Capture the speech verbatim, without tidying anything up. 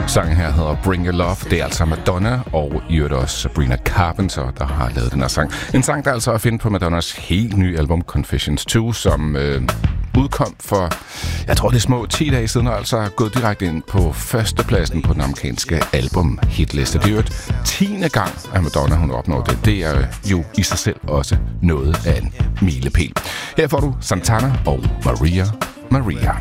Sangen her hedder Bring Your Love. Det er altså Madonna og i øvrigt også Sabrina Carpenter, der har lavet den her sang. En sang, der altså er at finde på Madonnas helt nye album Confessions to, som øh, udkom for, jeg tror det er små ti dage siden, og altså er gået direkte ind på førstepladsen på den amerikanske album-hitliste. Det er jo et tiende gang, at Madonna hun opnår det. Det er jo i sig selv også noget af en milepæl. Her får du Santana og Maria Maria.